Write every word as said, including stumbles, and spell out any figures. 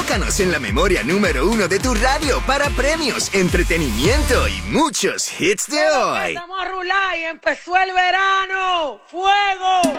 Colócanos en la memoria número uno de tu radio para premios, entretenimiento y muchos hits de hoy. Estamos a rular y empezó el verano. ¡Fuego!